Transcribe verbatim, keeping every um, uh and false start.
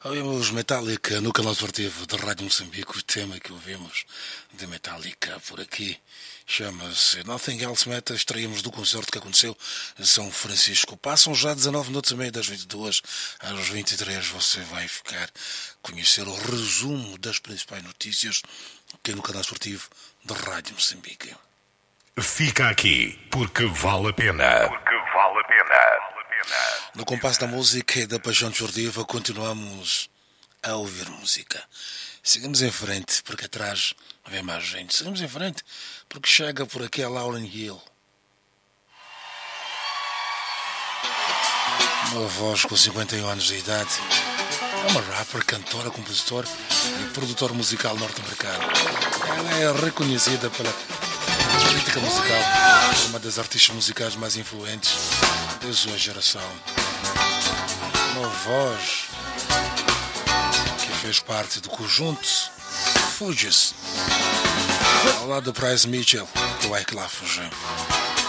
Ouvimos Metallica no canal esportivo da Rádio Moçambique. O tema que ouvimos de Metallica por aqui chama-se Nothing Else Matters. Extraímos do concerto que aconteceu em São Francisco. Passam já dezanove minutos e meio, das vinte e duas às vinte e três. Você vai ficar a conhecer o resumo das principais notícias aqui no canal esportivo da Rádio Moçambique. Fica aqui, porque vale a pena. Porque vale a pena. No compasso da música e da paixão desportiva, continuamos a ouvir música. Seguimos em frente, porque atrás não vem mais gente. Seguimos em frente, porque chega por aqui a Lauryn Hill. Uma voz com cinquenta e um anos de idade. É uma rapper, cantora, compositora e produtora musical norte-americana. Ela é reconhecida pela crítica musical, uma das artistas musicais mais influentes da sua geração. Uma voz que fez parte do conjunto Fugees, ao lado do Bryce Mitchell, do Wyclef Jean.